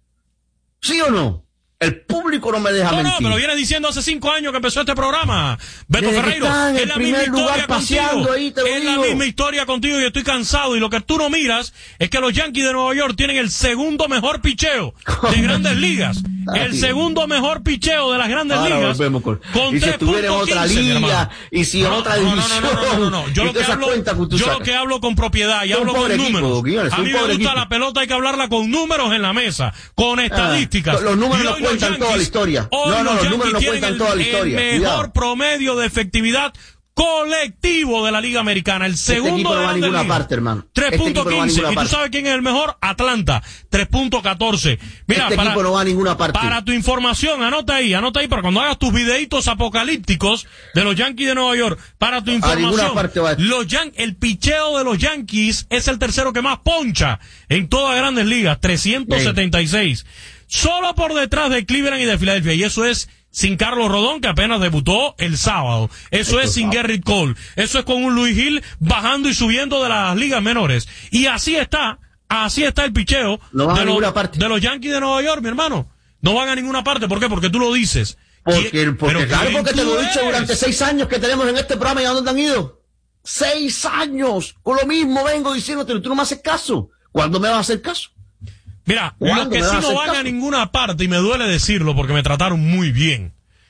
¿Sí o no? El público no me deja No, no, mentir. me lo vienes diciendo hace cinco años que empezó este programa. Beto Desde que Ferreiro, estás en es el la primer misma lugar historia paseando contigo. ahí, te lo es la digo. misma historia contigo y estoy cansado. Y lo que tú no miras es que los Yankees de Nueva York tienen el segundo mejor picheo de Grandes Ligas. El Ay. segundo mejor picheo de las Grandes Ahora Ligas. volvemos con, Con y si estuviera en otra tres punto quince, mi liga, hermano. y si en No, otra no, no, división. no, no, no, no. Yo, y lo que, todas esas hablo, cuentas que tú yo lo sacas. que hablo con propiedad y Es un hablo con pobre equipo, números. Guillones, A es un mí me pobre gusta equipo. la pelota, hay que hablarla con números en la mesa, con estadísticas. Ah, los números Y no hoy los cuentan toda la Yankees- historia. hoy No, no, los Yankees números no tienen cuentan el- toda la historia. El mejor Cuidado. promedio de efectividad colectivo de la Liga Americana. El segundo Este equipo no de va a Grandes ninguna Ligas. parte, hermano. tres Este punto equipo no va a quince. ninguna ¿Y tú parte. sabes quién es el mejor? Atlanta. tres punto catorce. Mira, Este para, equipo no va a ninguna parte. para tu información, anota ahí, anota ahí para cuando hagas tus videitos apocalípticos de los Yankees de Nueva York. Para tu ninguna información, parte va. los Yan- el picheo de los Yankees es el tercero que más poncha en todas Grandes Ligas, trescientos setenta y seis. Solo por detrás de Cleveland y de Filadelfia. Y eso es sin Carlos Rodón, que apenas debutó el sábado. Eso es sin Gerrit Cole. Eso es con un Luis Gil bajando y subiendo de las ligas menores. Y así está, así está el picheo No van a de, ninguna los, parte. de los Yankees de Nueva York, mi hermano. No van a ninguna parte. ¿Por qué? Porque tú lo dices. Porque, ¿Quién- porque pero claro, quién porque te tú lo he dicho eres? durante seis años que tenemos en este programa y a dónde han ido. Seis años. Con lo mismo vengo diciéndote, tú no me haces caso. ¿Cuándo me vas a hacer caso? Mira, ¿Cuándo los que me vas sí a no hacer van a caso? ninguna parte, y me duele decirlo porque me trataron muy bien.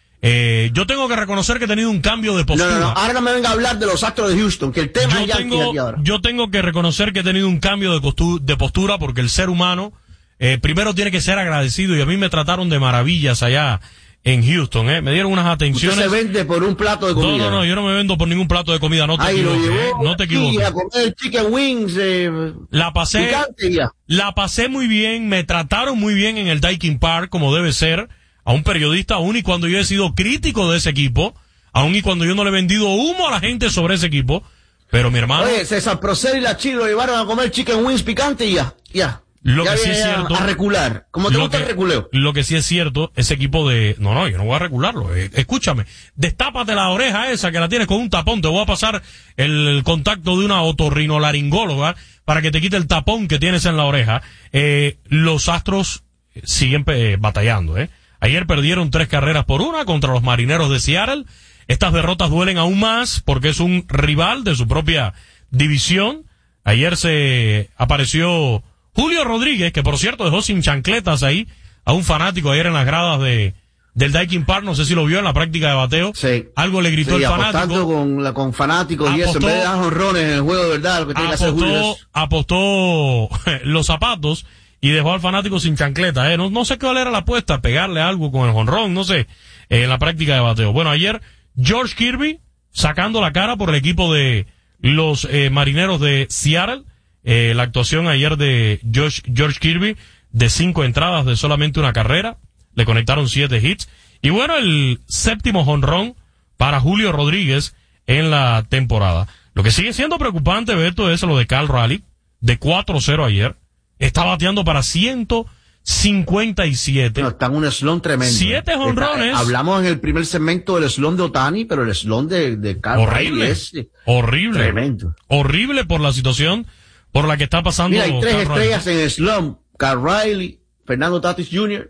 Eh, yo tengo que reconocer que he tenido un cambio de No, postura. no, no. Ahora no me venga a hablar de los Astros de Houston, que el tema yo es Yankees tengo, aquí ahora. yo tengo que reconocer que he tenido un cambio de, costu- de postura porque el ser humano eh, primero tiene que ser agradecido y a mí me trataron de maravillas allá en Houston. Eh. Me dieron unas Usted atenciones. se vende por un plato de comida. No, no, no, yo no me vendo por ningún plato de comida, no te Ahí lo equivoques, llevó eh, no te aquí equivoques. a comer chicken wings, eh, La pasé, picante y ya. la pasé muy bien, me trataron muy bien en el Daikin Park, como debe ser, a un periodista, aún y cuando yo he sido crítico de ese equipo, aún y cuando yo no le he vendido humo a la gente sobre ese equipo, pero mi hermano, Oye, César Procel y la Chile lo llevaron a comer chicken wings picante y ya, ya. lo ya que sí viene es a- cierto, a recular. Como te lo gusta que, el reculeo. lo que sí es cierto, ese equipo de, no, no, yo no voy a recularlo, eh, escúchame, destápate la oreja esa que la tienes con un tapón, te voy a pasar el, el contacto de una otorrinolaringóloga para que te quite el tapón que tienes en la oreja. Eh, los Astros siguen eh, batallando, eh. Ayer perdieron tres carreras por una contra los Marineros de Seattle. Estas derrotas duelen aún más porque es un rival de su propia división. Ayer se apareció Julio Rodríguez, que por cierto dejó sin chancletas ahí a un fanático ayer en las gradas de del Daikin Park. No sé si lo vio en la práctica de bateo. Sí. Algo le gritó Sí, el apostando fanático. con, la, con fanáticos y eso. En Apostó- vez de dar honrones en el juego de verdad, lo que tiene que hacer Julio Apostó, es... apostó los zapatos y dejó al fanático sin chancleta. Eh. No, no sé cuál era la apuesta, pegarle algo con el jonrón, no sé, eh, en la práctica de bateo. Bueno, ayer George Kirby sacando la cara por el equipo de los eh, Marineros de Seattle. Eh, la actuación ayer de George, George Kirby de cinco entradas de solamente una carrera. Le conectaron siete hits. Y bueno, el séptimo jonrón para Julio Rodríguez en la temporada. Lo que sigue siendo preocupante, Beto, es lo de Cal Raleigh, de cuatro cero ayer. Está bateando para ciento cincuenta y siete. No, está en un slon tremendo. Siete Está- jonrones. hablamos en el primer segmento del slon de Otani, pero el slon de, de Carl Horrible. Riley es eh, Horrible. tremendo. Horrible por la situación por la que está pasando. Mira, hay tres Cal Raleigh. estrellas en el slum. Carl Riley, Fernando Tatis junior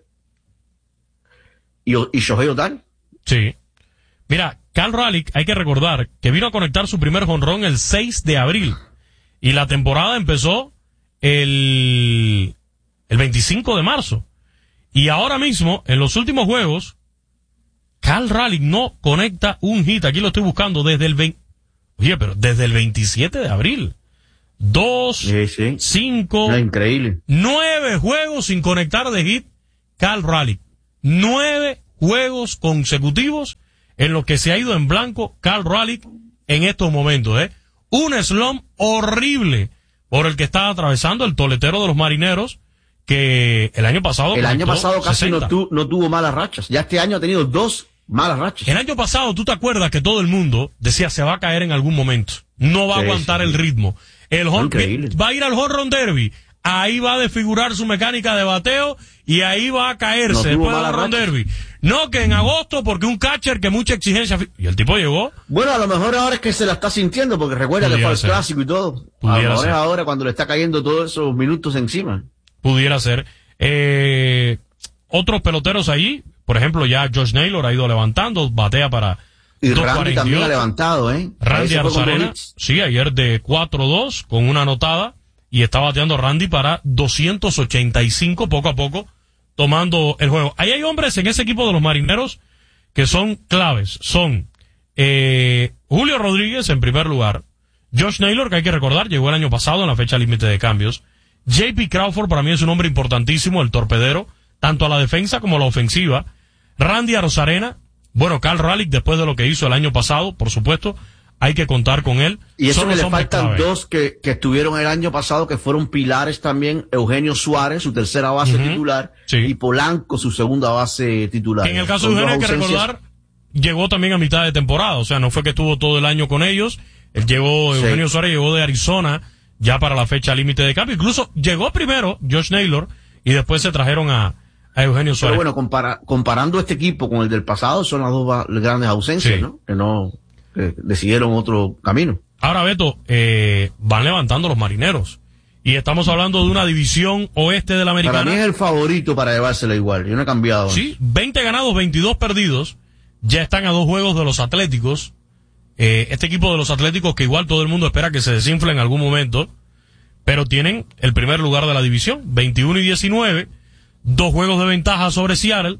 y, O- y Shohei Otani. Sí. Mira, Cal Raleigh, hay que recordar que vino a conectar su primer jonrón el seis de abril. Y la temporada empezó el, el veinticinco de marzo. Y ahora mismo, en los últimos juegos, Cal Raleigh no conecta un hit. Aquí lo estoy buscando desde el veinte. Oye, pero desde el veintisiete de abril. Dos, sí, sí. cinco, no, increíble. Nueve juegos sin conectar de hit. Cal Raleigh. Nueve juegos consecutivos en los que se ha ido en blanco Cal Raleigh en estos momentos, ¿eh? Un slump horrible por el que está atravesando el toletero de los Marineros, que el año pasado... El año pasado casi no, tu, no tuvo malas rachas. Ya este año ha tenido dos malas rachas. El año pasado, ¿tú te acuerdas que todo el mundo decía se va a caer en algún momento? No va a sí, aguantar sí. el ritmo. El home, va a ir al home run derby. Ahí va a desfigurar su mecánica de bateo y ahí va a caerse no después del home run derby. No, que en agosto, porque un catcher que mucha exigencia... Y el tipo llegó... Bueno, a lo mejor ahora es que se la está sintiendo, porque recuerda Pudiera que fue el clásico y todo. Pudiera a lo mejor ser. Es ahora cuando le está cayendo todos esos minutos encima. Pudiera ser. Eh, otros peloteros ahí, por ejemplo, ya Josh Naylor ha ido levantando, batea para... Y Randy también ha levantado, ¿eh? Randy Arozarena, sí, ayer de cuatro dos con una anotada, y está bateando Randy para doscientos ochenta y cinco poco a poco, tomando el juego. Ahí hay hombres en ese equipo de los Marineros que son claves. Son eh, Julio Rodríguez en primer lugar, Josh Naylor, que hay que recordar, llegó el año pasado en la fecha límite de cambios. J P Crawford para mí es un hombre importantísimo, el torpedero, tanto a la defensa como a la ofensiva. Randy Arozarena, bueno, Cal Raleigh después de lo que hizo el año pasado, por supuesto, hay que contar con él. Y eso que le faltan clave. dos que, que estuvieron el año pasado, que fueron pilares también, Eugenio Suárez, su tercera base uh-huh. titular, sí. y Polanco, su segunda base titular. Que en el caso de Eugenio hay que recordar, llegó también a mitad de temporada, o sea, no fue que estuvo todo el año con ellos, él llegó, Eugenio sí. Suárez llegó de Arizona, ya para la fecha límite de cambio, incluso llegó primero Josh Naylor, y después se trajeron a, a Eugenio Suárez. Pero bueno, compara, comparando este equipo con el del pasado, son las dos grandes ausencias, sí. ¿no? Que no... que decidieron otro camino. Ahora, Beto, eh, van levantando los Marineros. Y estamos hablando de una división oeste de la Americana. Para mí es el favorito para llevársela igual. Yo no he cambiado. Sí, veinte ganados, veintidós perdidos. Ya están a dos juegos de los Atléticos. Eh, este equipo de los Atléticos que igual todo el mundo espera que se desinfle en algún momento. Pero tienen el primer lugar de la división. veintiuno y diecinueve. Dos juegos de ventaja sobre Seattle.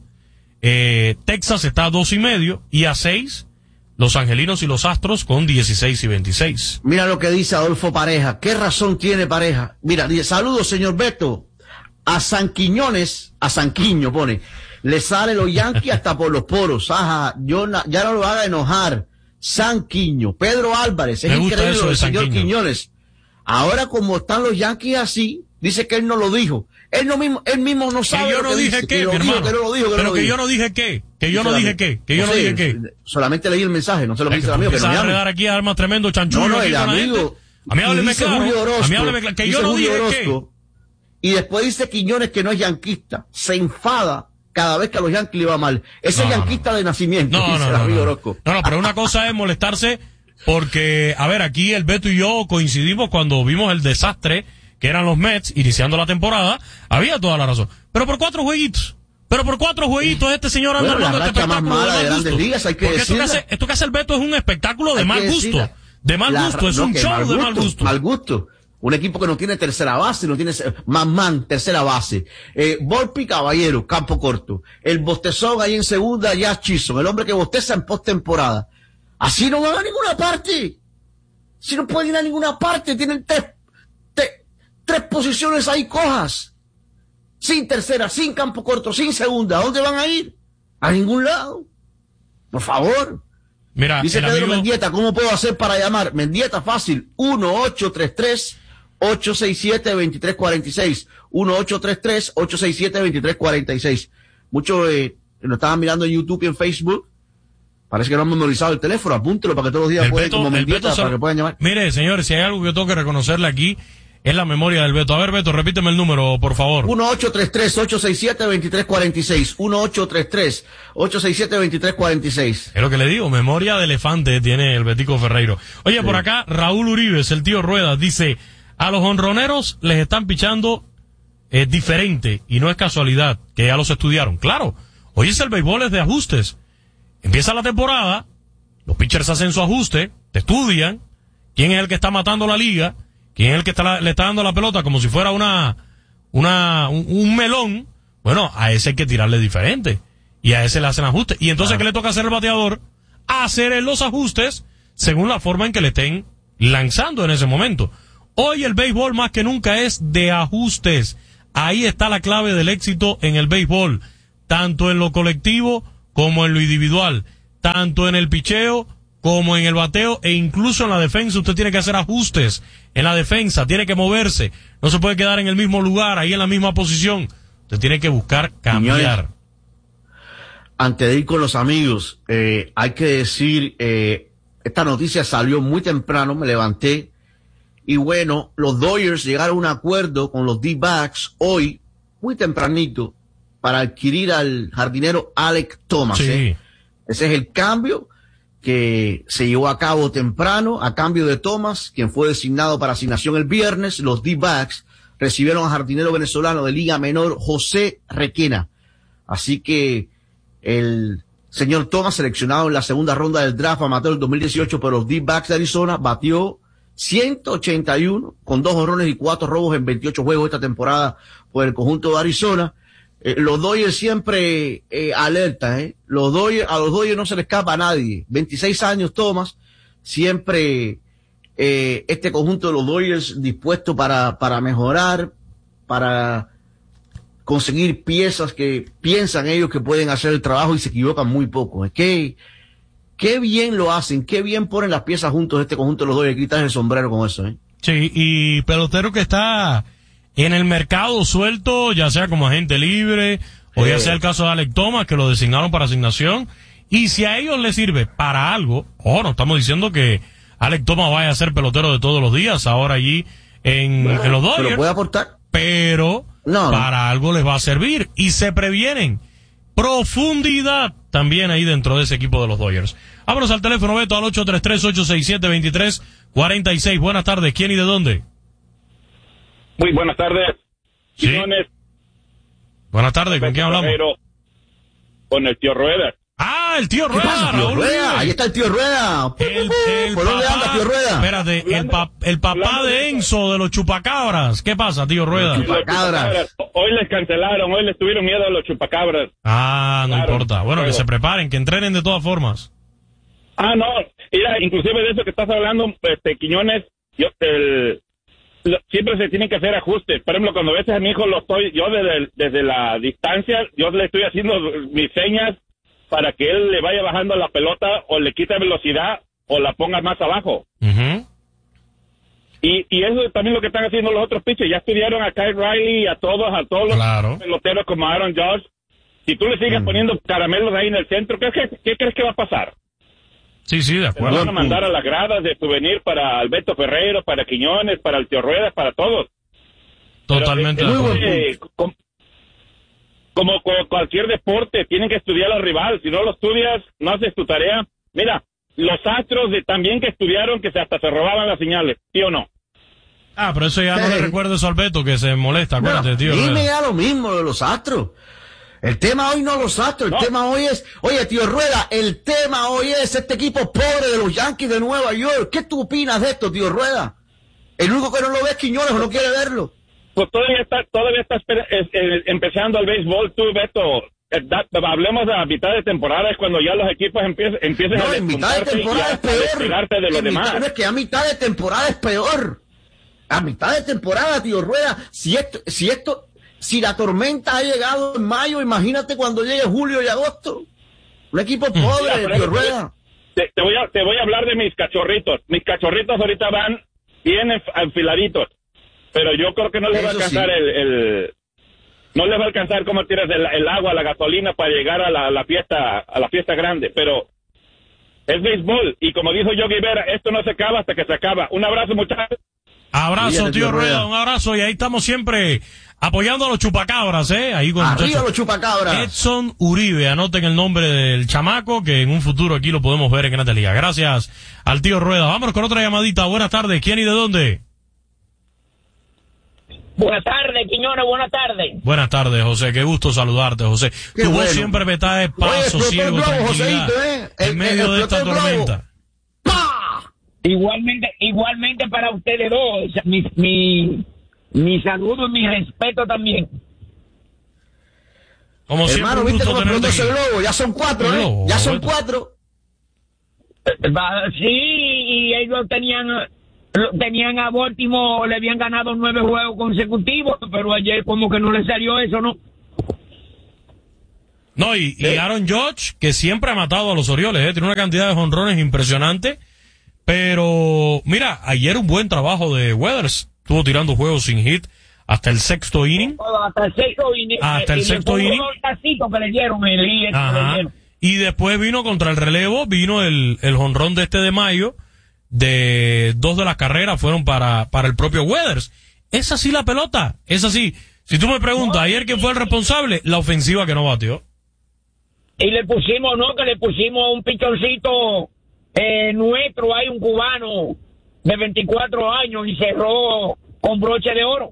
Eh, Texas está a dos y medio. Y a seis... los Angelinos y los Astros con dieciséis y veintiséis. Mira lo que dice Adolfo Pareja. ¿Qué razón tiene Pareja? Mira, dice, saludos, señor Beto. A San Quiñones, a San Quiño pone, le sale los Yankees hasta por los poros. Ajá, yo na, ya no lo haga enojar. San Quiño. Pedro Álvarez, es increíble lo del señor Quiñones. Ahora como están los Yankees así, dice que él no lo dijo. Él no mismo, él mismo no sabe. Que yo no lo que dije dice, qué, que mi hermano. Dijo, que no lo dijo, que pero no que lo yo no dije qué, que yo no dije qué, que yo no, no dije qué. Solamente leí el mensaje, no se lo dice el amigo. Que no a redar aquí a armas tremendo chanchullo. No, no, el amigo. A mí hábleme claro. A mí hábleme claro. Que yo no dije qué. Y después dice Quiñones que no es yanquista. Se enfada cada vez que a los Yankees le va mal. Ese es yanquista de nacimiento, no, dice no, el no, amigo no. Orozco. No, no, pero una cosa es molestarse porque, a ver, aquí el Beto y yo coincidimos cuando vimos el desastre que eran los Mets iniciando la temporada. Había toda la razón. Pero por cuatro jueguitos. Pero por cuatro jueguitos este señor anda bueno, armando este espectáculo de mal gusto. Ligas, hay que porque esto que, hace, esto que hace el Beto es un espectáculo de hay mal gusto. Decirla. De mal la, gusto, es no, un show mal de mal gusto. Mal gusto. Un equipo que no tiene tercera base, no tiene man-man, tercera base. Eh, Volpi Caballero, campo corto. El bostezón ahí en segunda, ya Chisholm, el hombre que bosteza en postemporada. Así no van a ninguna parte. Si no pueden ir a ninguna parte, tienen tres, tres, tres posiciones ahí cojas. Sin tercera, sin campo corto, sin segunda. ¿A dónde van a ir? A ningún lado. Por favor. Mira, dice Pedro amigo... Mendieta, ¿cómo puedo hacer para llamar? Mendieta, fácil. uno ocho tres tres, ocho seis siete, dos tres cuatro seis. uno ocho tres tres, ocho seis siete, dos tres cuatro seis. Muchos eh, lo estaban mirando en YouTube y en Facebook. Parece que no han memorizado el teléfono. Apúntelo para que todos los días puedan, como Mendieta, para sal... que puedan llamar. Mire, señores, si hay algo que yo tengo que reconocerle aquí, es la memoria del Beto. A ver, Beto, repíteme el número, por favor. uno ocho tres tres, ocho seis siete, dos tres cuatro seis. uno ocho tres tres, ocho seis siete, dos tres cuatro seis. Es lo que le digo, memoria de elefante tiene el Betico Ferreiro. Oye, sí. Por acá, Raúl Uribes, el tío Ruedas, dice, a los honroneros les están pichando eh, diferente, y no es casualidad, que ya los estudiaron. Claro, hoy es el béisbol es de ajustes. Empieza la temporada, los pitchers hacen su ajuste, te estudian, quién es el que está matando la liga, quién es el que está, le está dando la pelota como si fuera una, una, un, un melón. Bueno, a ese hay que tirarle diferente. y a ese le hacen ajustes. Y entonces, ah. ¿qué le toca hacer al bateador? Hacer los ajustes según la forma en que le estén lanzando en ese momento. Hoy el béisbol más que nunca es de ajustes. Ahí está la clave del éxito en el béisbol, tanto en lo colectivo como en lo individual, tanto en el picheo como en el bateo, e incluso en la defensa. Usted tiene que hacer ajustes en la defensa, tiene que moverse, no se puede quedar en el mismo lugar, ahí en la misma posición. Usted tiene que buscar cambiar. Señores, antes de ir con los amigos, eh, hay que decir, eh, esta noticia salió muy temprano, me levanté, y bueno, los Dodgers llegaron a un acuerdo con los D-backs hoy, muy tempranito, para adquirir al jardinero Alek Thomas. Sí. ¿eh? Ese es el cambio que se llevó a cabo temprano, a cambio de Thomas, quien fue designado para asignación el viernes. Los D-backs recibieron al jardinero venezolano de Liga Menor, José Requena. Así que el señor Thomas, seleccionado en la segunda ronda del draft amateur del dos mil dieciocho por los D-backs de Arizona, batió ciento ochenta y uno con dos jonrones y cuatro robos en veintiocho juegos esta temporada por el conjunto de Arizona. Eh, los Dodgers siempre eh, alerta, ¿eh? Los Dodgers, a los Dodgers no se le escapa a nadie. veintiséis años Thomas, siempre eh, este conjunto de los Dodgers dispuesto para, para mejorar, para conseguir piezas que piensan ellos que pueden hacer el trabajo y se equivocan muy poco. Es que, qué bien lo hacen, qué bien ponen las piezas juntos este conjunto de los Dodgers. Quitas el sombrero con eso, ¿eh? Sí, y pelotero que está en el mercado suelto, ya sea como agente libre, o ya sea el caso de Alek Thomas, que lo designaron para asignación, y si a ellos les sirve para algo, ojo, no estamos diciendo que Alek Thomas vaya a ser pelotero de todos los días, ahora allí en, bueno, en los Dodgers. Pero puede aportar. Pero no, para no. algo les va a servir, y se previenen. Profundidad también ahí dentro de ese equipo de los Dodgers. Vámonos al teléfono, Beto, al ocho tres tres, ocho seis siete, dos tres cuatro seis. Buenas tardes, ¿quién y de dónde? Muy buenas tardes. Sí. Quiñones. Buenas tardes, ¿con quién hablamos? Con el tío Rueda. Ah, el tío Rueda, pasa, tío Raúl Rueda. Ahí está el tío Rueda. El, el ¿Por dónde anda, tío Rueda? Espérate, el, pa, el papá de Enzo de los chupacabras. ¿Qué pasa, tío Rueda? Los chupacabras. Hoy les cancelaron, hoy les tuvieron miedo a los chupacabras. Ah, no claro, importa. Bueno, pero que se preparen, que entrenen de todas formas. Ah, no. Mira, inclusive de eso que estás hablando, este, Quiñones, yo, el... siempre se tienen que hacer ajustes. Por ejemplo, cuando a veces a mi hijo lo estoy, yo desde, desde la distancia, yo le estoy haciendo mis señas para que él le vaya bajando la pelota o le quite velocidad o la ponga más abajo. Uh-huh. Y, y eso es también lo que están haciendo los otros pitchers. Ya estudiaron a Kyle Riley y a todos, a todos los claro. peloteros como Aaron Judge. Si tú le sigues uh-huh. poniendo caramelos ahí en el centro, ¿qué, qué, qué crees que va a pasar? Sí, sí, de acuerdo. Van a mandar a las gradas de souvenir para Alberto Ferrero, para Quiñones, para el tío Rueda, para todos. Totalmente Pero, de acuerdo. Eh, como, como cualquier deporte, tienen que estudiar al rival. Si no lo estudias, no haces tu tarea. Mira, los Astros de, también que estudiaron que se, hasta se robaban las señales, ¿sí o no? Ah, pero eso ya sí. no le recuerdo eso al Beto, que se molesta, acuérdate, no, tío. Dime ya lo mismo de los Astros. El tema hoy no los Astros, el no. tema hoy es, oye, tío Rueda, el tema hoy es este equipo pobre de los Yankees de Nueva York. ¿Qué tú opinas de esto, tío Rueda? El único que no lo ve es Quiñones o no quiere verlo. Pues todavía está, todavía está eh, eh, empezando el béisbol, tú, Beto. Eh, da, hablemos de la mitad de temporada, es cuando ya los equipos empiezan, empiezan no, a en mitad de temporada es peor. De los en demás. Mitad, no es que a mitad de temporada es peor. A mitad de temporada, tío Rueda, si esto, si esto, si la tormenta ha llegado en mayo, imagínate cuando llegue julio y agosto. Un equipo pobre, Mira, tío Rueda. Te, te, voy a, te voy a hablar de mis cachorritos. Mis cachorritos ahorita van bien enfiladitos. Pero yo creo que no les va a alcanzar sí. el, el... No les va a alcanzar como tiras el, el agua, la gasolina para llegar a la, la fiesta a la fiesta grande. Pero es béisbol. Y como dijo Yogi Berra, esto no se acaba hasta que se acaba. Un abrazo, muchachos. Abrazo, tío Rueda, un abrazo. Y ahí estamos siempre apoyando a los chupacabras, ¿eh? Ahí con Arriba los chupacabras. Edson Uribe, anoten el nombre del chamaco, que en un futuro aquí lo podemos ver en Grandes Ligas. Gracias al tío Rueda. Vámonos con otra llamadita. Buenas tardes. ¿Quién y de dónde? Buenas tardes, Quiñones, buenas tardes. Buenas tardes, José, qué gusto saludarte, José. Qué tu bueno. voz siempre me está de paso, Oye, ciego, globo, tranquilidad, ¿eh? en el, medio el, el, de esta tormenta. Igualmente, igualmente para ustedes dos, mi, mi, mi saludo y mi respeto también. Como siempre, hermano, un ¿viste gusto cómo tenerte explotó aquí. ese globo? Ya son cuatro, ¿eh? Globo, Ya son Roberto. cuatro. Va, sí, y ellos tenían tenían a Baltimore, le habían ganado nueve juegos consecutivos, pero ayer como que no le salió eso, ¿no? No, y, y Aaron Judge, que siempre ha matado a los Orioles, ¿eh? Tiene una cantidad de jonrones impresionante. Pero, mira, ayer un buen trabajo de Weathers. Estuvo tirando juegos sin hit hasta el sexto inning. Hasta el sexto inning. Hasta el y sexto le inning. un tacito que le dieron el hit, que le Ajá. dieron. Y después vino contra el relevo, vino el, el jonrón de este de mayo, de dos de las carreras fueron para, para el propio Weathers. Es así la pelota, es así. Si tú me preguntas, ayer quién fue el responsable, la ofensiva que no batió. Y le pusimos, ¿no? Que le pusimos un pichoncito eh, nuestro, hay un cubano de veinticuatro años y cerró con broche de oro.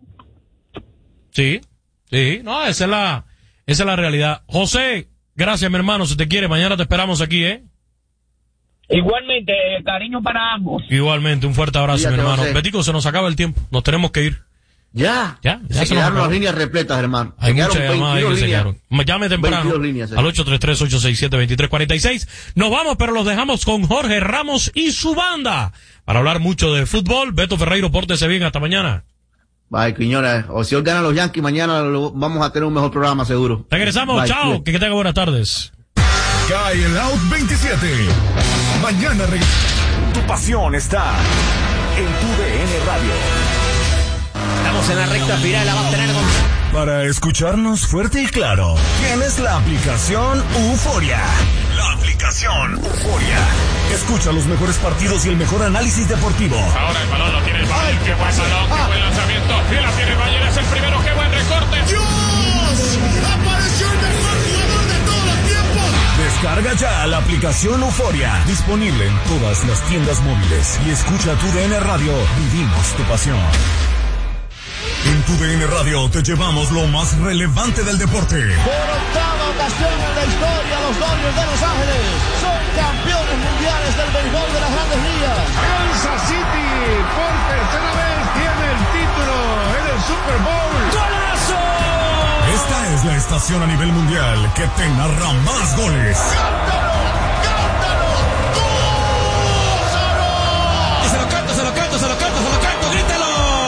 Sí, sí, no, esa es la, esa es la realidad. José, gracias mi hermano, si te quiere, mañana te esperamos aquí, ¿eh? Igualmente, cariño para ambos. Igualmente, un fuerte abrazo, Fíjate, mi hermano. José. Betico, se nos acaba el tiempo, nos tenemos que ir. Ya. Ya, ya se se nos quedaron acabó. las líneas repletas, hermano. Hay Se quedaron muchas llamadas ahí que se líneas. quedaron. Llame temprano veintidós líneas, eh. al ocho tres tres, ocho seis siete, dos tres cuatro seis. Nos vamos, pero los dejamos con Jorge Ramos y su banda para hablar mucho de fútbol. Beto Ferreiro, pórtese bien, hasta mañana. Bye, Quiñones. O si hoy ganan los Yankees, mañana lo- vamos a tener un mejor programa, seguro. Regresamos, Bye, chao, cuídate. que, que tenga buenas tardes. Cae el Out veintisiete. Mañana reg- Tu pasión está en tu D N Radio. Estamos en la recta final, la va a tener con... Para escucharnos fuerte y claro, tienes la aplicación Euforia. La aplicación Euforia. Escucha los mejores partidos y el mejor análisis deportivo. Ahora el balón lo tiene el Bayern. Qué buen balón, qué buen lanzamiento. Y la tiene el Bayern, es el primero, qué buen recorte. ¡Dios! ¡Apareció el mejor jugador de todos los tiempos! Descarga ya la aplicación Euforia. Disponible en todas las tiendas móviles. Y escucha tu D N Radio. Vivimos tu pasión. En tu D N Radio te llevamos lo más relevante del deporte. Por octava ocasión en la historia, los Dodgers de Los Ángeles son campeones mundiales del béisbol de las Grandes Ligas. Kansas City por tercera vez tiene el título en el Super Bowl. ¡Golazo! Esta es la estación a nivel mundial que te narra más goles. Y se lo canto, se lo canto, se lo canto, se lo canto, grítalo.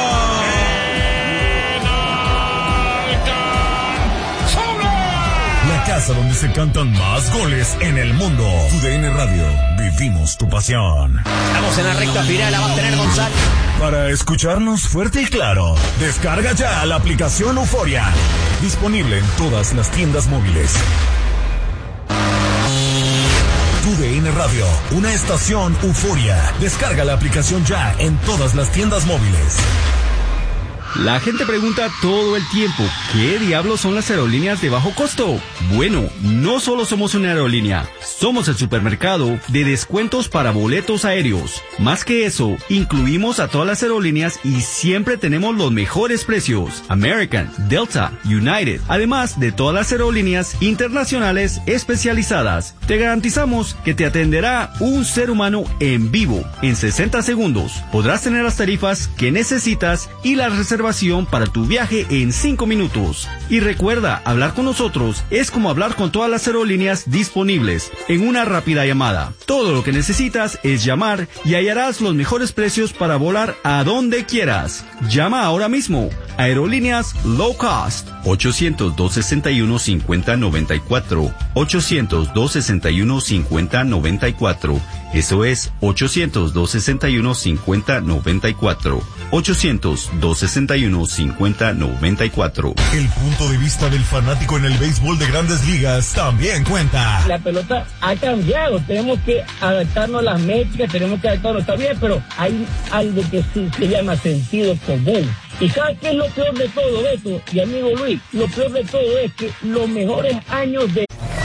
La casa donde se cantan más goles en el mundo. Tu D N Radio. Vivimos tu pasión. Estamos en la recta final, la va a tener González. Para escucharnos fuerte y claro, descarga ya la aplicación Euforia. Disponible en todas las tiendas móviles. Tu D N Radio, una estación Euforia. Descarga la aplicación ya en todas las tiendas móviles. La gente pregunta todo el tiempo, ¿qué diablos son las aerolíneas de bajo costo? Bueno, no solo somos una aerolínea, somos el supermercado de descuentos para boletos aéreos. Más que eso, incluimos a todas las aerolíneas y siempre tenemos los mejores precios. American, Delta, United, además de todas las aerolíneas internacionales especializadas. Te garantizamos que te atenderá un ser humano en vivo en sesenta segundos. Podrás tener las tarifas que necesitas y la reservación para tu viaje en cinco minutos. Y recuerda, hablar con nosotros es como hablar con todas las aerolíneas disponibles en una rápida llamada. Todo lo que necesitas es llamar y hallarás los mejores precios para volar a donde quieras. Llama ahora mismo. Aerolíneas Low Cost. ochocientos, dos sesenta y uno, cincuenta noventa y cuatro. ochocientos, dos sesenta y uno, cincuenta noventa y cuatro. Eso es ochocientos, dos sesenta y uno, cincuenta noventa y cuatro. ochocientos, dos sesenta y uno, cincuenta noventa y cuatro. El punto de vista del fanático en el béisbol de Grandes Ligas también cuenta. La pelota ha cambiado, tenemos que adaptarnos a las métricas, tenemos que adaptarnos, está bien, pero hay algo que sí se llama sentido común. ¿Y sabes qué es lo peor de todo esto? Y amigo Luis, lo peor de todo es que los mejores años de...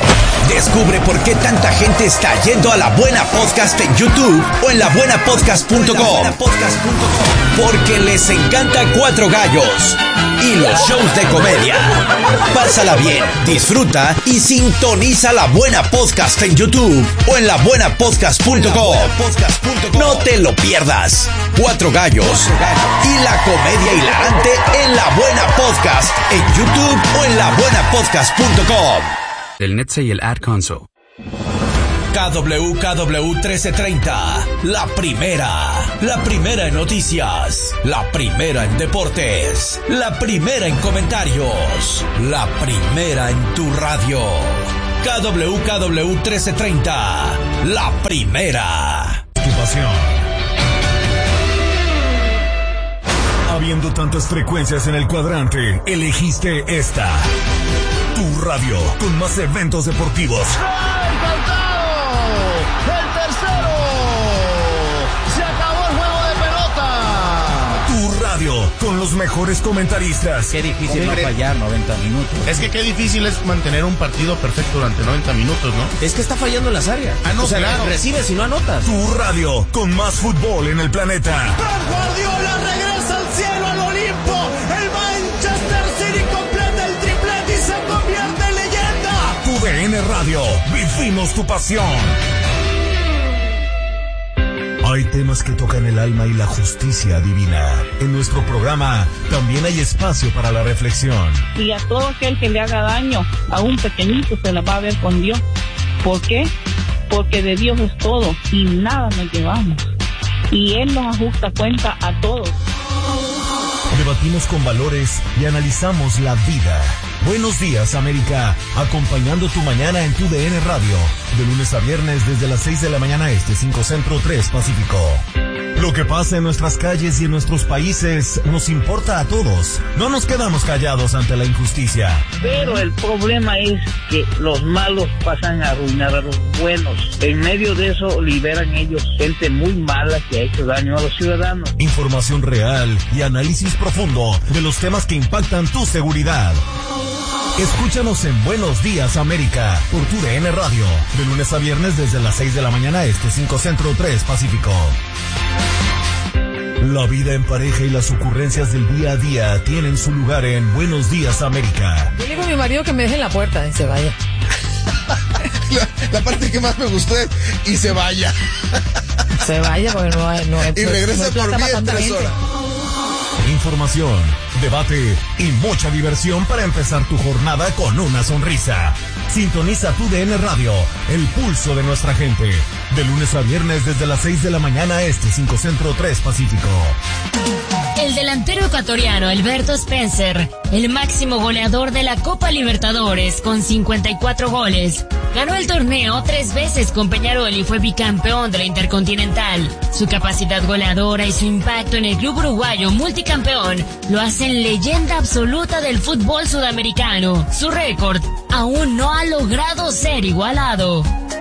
Descubre por qué tanta gente está yendo a La Buena Podcast en YouTube o en la buena podcast punto com. Porque les encanta Cuatro Gallos y los shows de comedia. Pásala bien, disfruta y sintoniza La Buena Podcast en YouTube o en la buena podcast punto com. No te lo pierdas. Cuatro Gallos y la comedia hilarante en La Buena Podcast en YouTube o en la buena podcast punto com. El Netse y el Ad Console. K W K W trece treinta, la primera, la primera en noticias, la primera en deportes, la primera en comentarios, la primera en tu radio. K W K W trece treinta, la primera. Tu pasión. Habiendo tantas frecuencias en el cuadrante, elegiste esta. Tu radio, con más eventos deportivos. ¡El tercero! ¡Se acabó el juego de pelota! Tu radio, con los mejores comentaristas. Qué difícil no fallar noventa minutos. Es que qué difícil es mantener un partido perfecto durante noventa minutos, ¿no? Es que está fallando en las áreas. Ah, no, o sea, claro. recibes y no anotas. Tu radio, con más fútbol en el planeta. ¡Pep Guardiola regresa al cielo, al Olimpo! ¡El Manchester City completa el triplete y se convierte en leyenda! Tu D N Radio, vivimos tu pasión. Hay temas que tocan el alma y la justicia divina. En nuestro programa también hay espacio para la reflexión. Y a todo aquel que le haga daño, a un pequeñito, se la va a ver con Dios. ¿Por qué? Porque de Dios es todo y nada nos llevamos. Y Él nos ajusta cuenta a todos. Debatimos con valores y analizamos la vida. Buenos días, América, acompañando tu mañana en tu D N Radio, de lunes a viernes desde las seis de la mañana este, cinco Centro, tres Pacífico. Lo que pasa en nuestras calles y en nuestros países nos importa a todos. No nos quedamos callados ante la injusticia. Pero el problema es que los malos pasan a arruinar a los buenos. En medio de eso liberan ellos gente muy mala que ha hecho daño a los ciudadanos. Información real y análisis profundo de los temas que impactan tu seguridad. Escúchanos en Buenos Días América por tu D N Radio, de lunes a viernes desde las seis de la mañana este, cinco Centro, tres Pacífico. La vida en pareja y las ocurrencias del día a día tienen su lugar en Buenos Días América. Yo le digo a mi marido que me deje en la puerta y se vaya. la, la parte que más me gustó es y se vaya. Se vaya porque no hay... No, y regresa no, por no mí en tres gente. horas. Información, debate y mucha diversión para empezar tu jornada con una sonrisa. Sintoniza tu D N Radio, el pulso de nuestra gente. De lunes a viernes desde las seis de la mañana este, cinco Centro, tres Pacífico. El delantero ecuatoriano Alberto Spencer, el máximo goleador de la Copa Libertadores con cincuenta y cuatro goles, ganó el torneo tres veces con Peñarol y fue bicampeón de la Intercontinental. Su capacidad goleadora y su impacto en el club uruguayo multicampeón lo hacen leyenda absoluta del fútbol sudamericano. Su récord aún no ha logrado ser igualado.